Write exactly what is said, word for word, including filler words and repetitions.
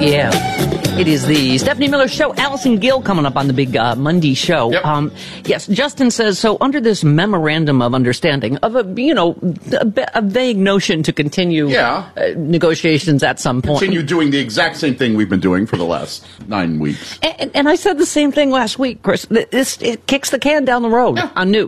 Yeah. It is the Stephanie Miller Show. Allison Gill coming up on the big uh, Monday show. Yep. Um, yes, Justin says, so under this memorandum of understanding of a, you know, a, a vague notion to continue Yeah. uh, negotiations at some point. Continue doing the exact same thing we've been doing for the last nine weeks. And, and I said the same thing last week, Chris. This, it kicks the can down the road Yeah. on nukes.